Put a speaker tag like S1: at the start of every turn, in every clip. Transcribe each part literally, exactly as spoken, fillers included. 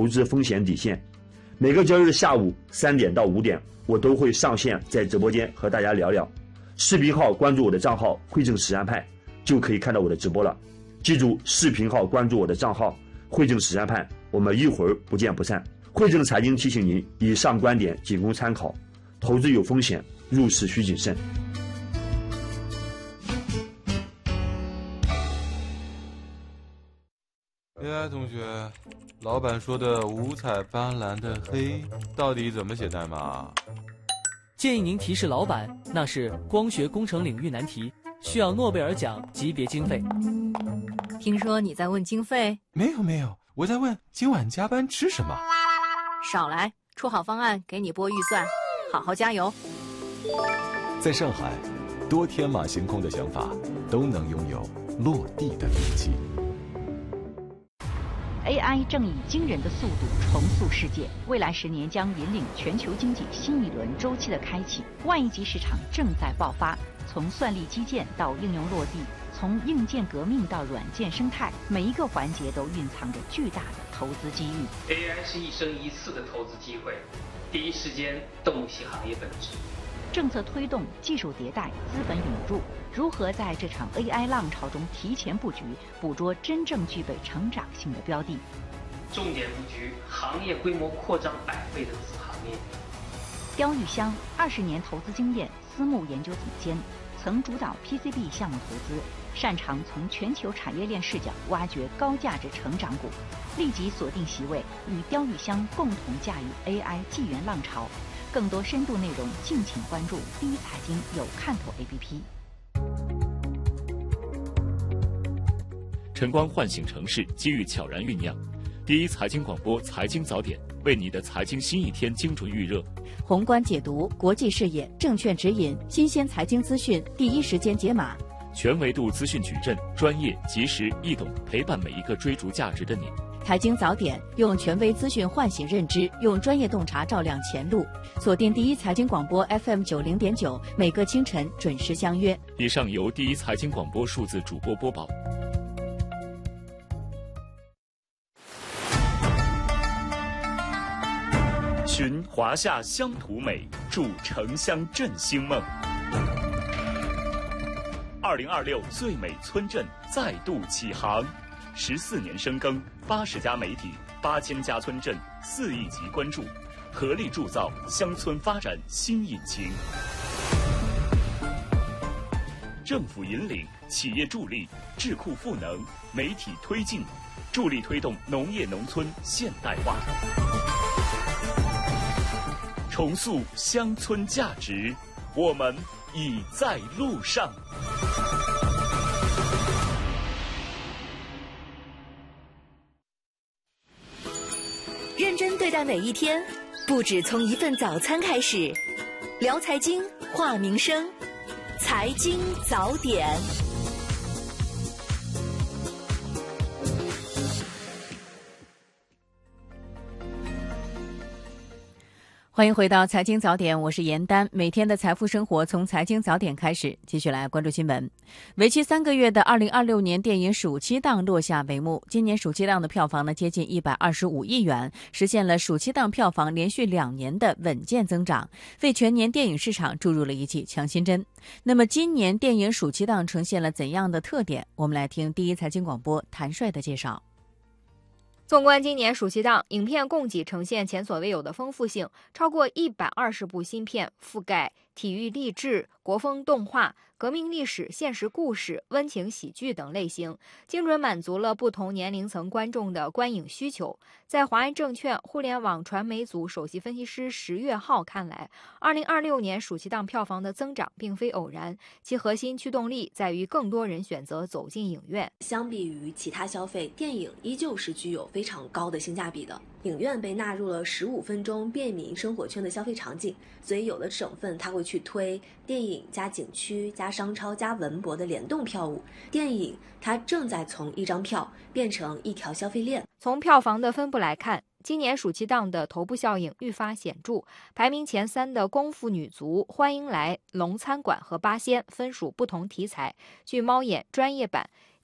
S1: 投资风险底线。每个交易日下午三点到五点，我都会上线在直播间和大家聊聊。视频号关注我的账号汇正实战派，就可以看到我的直播了。记住，视频号关注我的账号汇正实战派，我们一会儿不见不散。汇正财经提醒您，以上观点仅供参考，投资有风险，入市需谨慎。
S2: A I 同学，老板说的五彩斑斓的黑到底怎么写代码？
S3: 建议您提示老板，那是光学工程领域难题，需要诺贝尔奖级别经费。
S4: 听说你在问经费？
S2: 没有没有，我在问今晚加班吃什么。
S4: 少来，出好方案给你拨预算，好好加油。
S5: 在上海，多天马行空的想法都能拥有落地的力气。
S6: A I 正以惊人的速度重塑世界，未来十年将引领全球经济新一轮周期的开启。万亿级市场正在爆发，从算力基建到应用落地，从硬件革命到软件生态，每一个环节都蕴藏着巨大的投资机遇。
S7: A I 是一生一次的投资机会，第一时间洞悉行业本质。
S6: 政策推动、技术迭代、资本涌入，如何在这场 A I 浪潮中提前布局，捕捉真正具备成长性的标的？
S7: 重点布局行业规模扩张百倍的子行业。
S6: 刁玉香二十年投资经验，私募研究总监，曾主导 P C B 项目投资，擅长从全球产业链视角挖掘高价值成长股。立即锁定席位，与刁玉香共同驾驭 A I 纪元浪潮。更多深度内容，敬请关注第一财经有看头 A P P。
S8: 晨光唤醒城市，机遇悄然酝酿。第一财经广播财经早点，为你的财经新一天精准预热。
S9: 宏观解读，国际视野，证券指引，新鲜财经资讯，第一时间解码。
S8: 全维度资讯矩阵，专业、及时、易懂，陪伴每一个追逐价值的你。
S9: 财经早点，用权威资讯唤醒认知，用专业洞察照亮前路。锁定第一财经广播 F M 九零点九，每个清晨准时相约。
S8: 以上由第一财经广播数字主播播报。寻华夏乡土美，筑城乡振兴梦。二零二六最美村镇再度启航。十四年深耕，八十家媒体，八千家村镇，四亿级关注，合力铸造乡村发展新引擎。政府引领，企业助力，智库赋能，媒体推进，助力推动农业农村现代化，重塑乡村价值。我们已在路上。
S10: 认真对待每一天，不止从一份早餐开始。聊财经，话民生，财经早点。
S9: 欢迎回到财经早点，我是严丹。每天的财富生活从财经早点开始，继续来关注新闻。为期三个月的二零二六年电影暑期档落下帷幕。今年暑期档的票房呢接近一百二十五亿元，实现了暑期档票房连续两年的稳健增长，为全年电影市场注入了一剂强心针。那么今年电影暑期档呈现了怎样的特点？我们来听第一财经广播谭帅的介绍。
S11: 纵观今年暑期档，影片供给呈现前所未有的丰富性，超过一百二十部新片，覆盖体育励志、国风动画、革命历史、现实故事、温情喜剧等类型，精准满足了不同年龄层观众的观影需求。在华安证券互联网传媒组首席分析师石月浩看来，二零二六年暑期档票房的增长并非偶然，其核心驱动力在于更多人选择走进影院。
S12: 相比于其他消费，电影依旧是具有非常高的性价比的。影院被纳入了十五分钟便民生活圈的消费场景，所以有的省份它会去推电影加景区加商超加文博的联动票务。电影它正在从一张票变成一条消费链。
S11: 从票房的分布来看，今年暑期档的头部效应愈发显著，排名前三的《功夫女足》、《欢迎来》、《龙餐馆》和《八仙》分属不同题材，据猫眼专业版。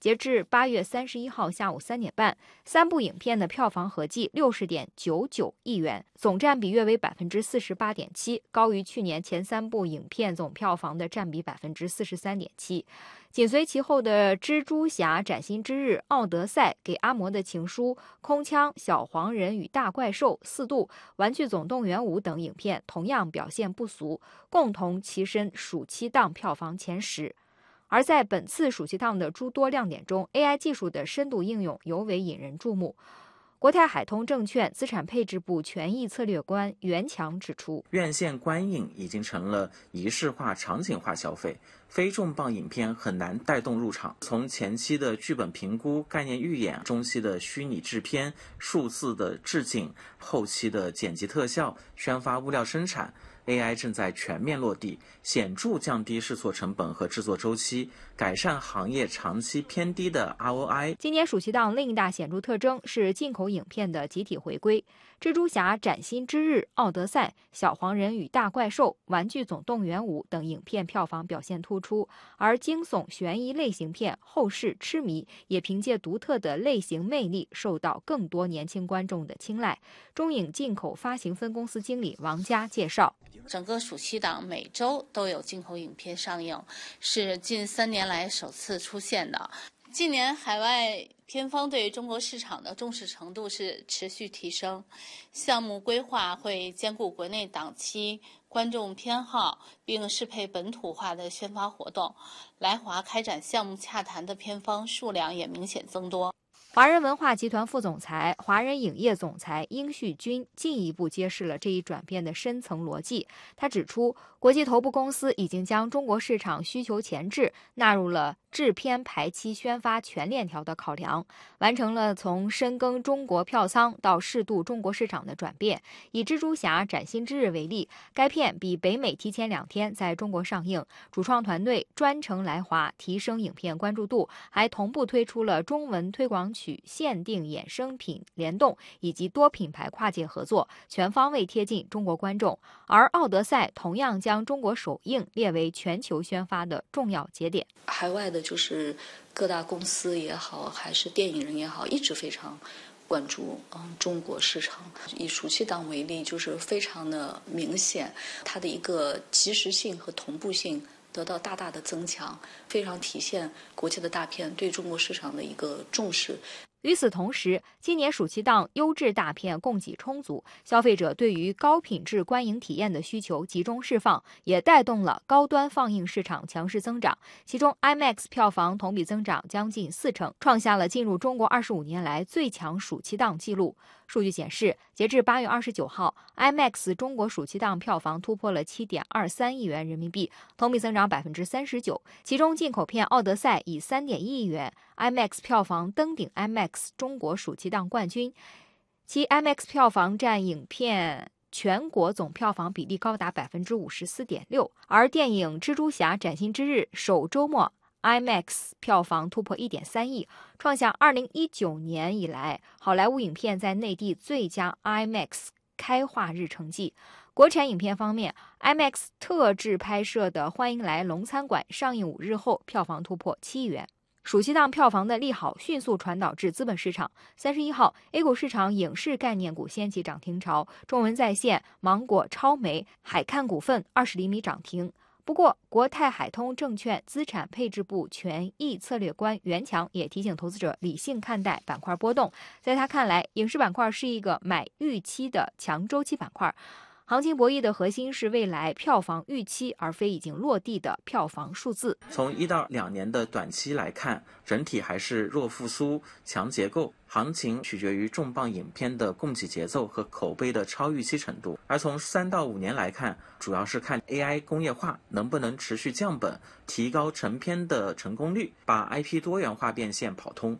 S11: 截至八月三十一号下午三点半，三部影片的票房合计六十点九九亿元，总占比约为百分之四十八点七，高于去年前三部影片总票房的占比百分之四十三点七。紧随其后的《蜘蛛侠：崭新之日》、《奥德赛》、《给阿嬷的情书》、《空枪》、《小黄人与大怪兽》、《四度》、《玩具总动员五》等影片同样表现不俗，共同跻身暑期档票房前十。而在本次暑期档的诸多亮点中 ，A I 技术的深度应用尤为引人注目。国泰海通证券资产配置部权益策略官袁强指出，
S13: 院线观影已经成了仪式化、场景化消费，非重磅影片很难带动入场。从前期的剧本评估、概念预演，中期的虚拟制片、数字的置景，后期的剪辑特效、宣发物料生产。A I 正在全面落地，显著降低试错成本和制作周期，改善行业长期偏低的 R O I。
S11: 今年暑期档另一大显著特征是进口影片的集体回归，《蜘蛛侠：崭新之日》、《奥德赛》、《小黄人与大怪兽》、《玩具总动员五》等影片票房表现突出，而惊悚悬疑类型片《后世痴迷》也凭借独特的类型魅力受到更多年轻观众的青睐。中影进口发行分公司经理王佳介绍，
S14: 整个暑期档每周都有进口影片上映，是近三年来首次出现的。近年海外片方对中国市场的重视程度是持续提升，项目规划会兼顾国内档期、观众偏好，并适配本土化的宣发活动。来华开展项目洽谈的片方数量也明显增多。
S11: 华人文化集团副总裁、华人影业总裁殷旭军进一步揭示了这一转变的深层逻辑。他指出，国际头部公司已经将中国市场需求前置纳入了制片排期宣发全链条的考量，完成了从深耕中国票仓到适度中国市场的转变。以《蜘蛛侠：崭新之日》为例，该片比北美提前两天在中国上映，主创团队专程来华提升影片关注度，还同步推出了中文推广曲限定衍生品联动以及多品牌跨界合作，全方位贴近中国观众。而《奥德赛》同样将中国首映列为全球宣发的重要节点。
S15: 海外的就是各大公司也好，还是电影人也好，一直非常关注嗯中国市场。以暑期档为例，就是非常的明显，它的一个及时性和同步性得到大大的增强，非常体现国际的大片对中国市场的一个重视。
S11: 与此同时，今年暑期档优质大片供给充足，消费者对于高品质观影体验的需求集中释放，也带动了高端放映市场强势增长。其中 IMAX 票房同比增长将近四成，创下了进入中国二十五年来最强暑期档纪录。数据显示，截至八月二十九号 ，IMAX 中国暑期档票房突破了七点二三亿元人民币，同比增长百分之三十九。其中进口片《奥德赛》以三点一亿元 ，IMAX 票房登顶 IMAX 中国暑期档冠军，其 IMAX 票房占影片全国总票房比例高达百分之五十四点六。而电影《蜘蛛侠：崭新之日》首周末 IMAX 票房突破一点三亿，创下二零一九年以来好莱坞影片在内地最佳 IMAX 开画日成绩。国产影片方面 ，IMAX 特制拍摄的《欢迎来龙餐馆》上映五日后，票房突破七亿元。暑期档票房的利好迅速传导至资本市场。三十一号 ，A 股市场影视概念股掀起涨停潮，中文在线、芒果、超媒、海看股份、二十厘米涨停。不过，国泰海通证券资产配置部权益策略官袁强也提醒投资者理性看待板块波动。在他看来，影视板块是一个买预期的强周期板块。行情博弈的核心是未来票房预期，而非已经落地的票房数字。
S13: 从一到两年的短期来看，整体还是弱复苏、强结构，行情取决于重磅影片的供给节奏和口碑的超预期程度。而从三到五年来看，主要是看 A I 工业化能不能持续降本，提高成片的成功率，把 I P 多元化变现跑通。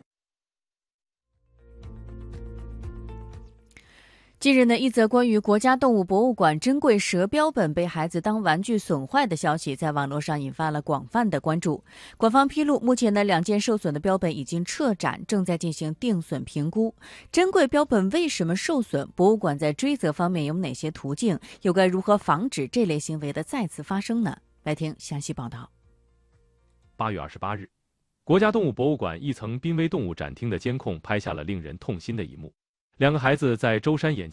S9: 近日呢，一则关于国家动物博物馆珍贵蛇标本被孩子当玩具损坏的消息，在网络上引发了广泛的关注。官方披露，目前呢，两件受损的标本已经撤展，正在进行定损评估。珍贵标本为什么受损？博物馆在追责方面有哪些途径？又该如何防止这类行为的再次发生呢？来听详细报道。
S16: 八月二十八日， 国家动物博物馆一层濒危动物展厅的监控拍下了令人痛心的一幕：两个孩子在舟山眼